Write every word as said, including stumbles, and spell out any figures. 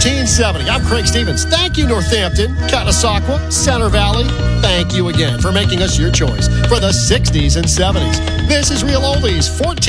fourteen seventy. I'm Craig Stevens. Thank you, Northampton, Catasauqua, Center Valley. Thank you again for making us your choice for the sixties and seventies. This is Real Oldies, fourteen